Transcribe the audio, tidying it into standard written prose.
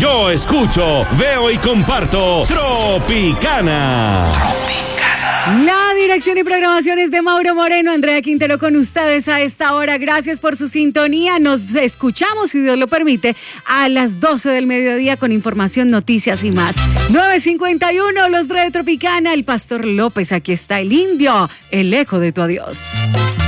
Yo escucho, veo y comparto Tropicana. La dirección y programación es de Mauro Moreno. Andrea Quintero con ustedes a esta hora. Gracias por su sintonía. Nos escuchamos, si Dios lo permite, a las 12 del mediodía con información, noticias y más. 9:51, los Bre de Tropicana. El Pastor López, aquí está el indio, el eco de tu adiós.